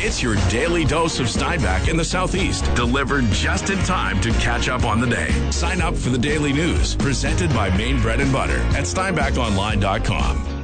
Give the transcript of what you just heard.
It's your daily dose of Steinbach in the Southeast, delivered just in time to catch up on the day. Sign up for the daily news, presented by Maine Bread and Butter at steinbachonline.com.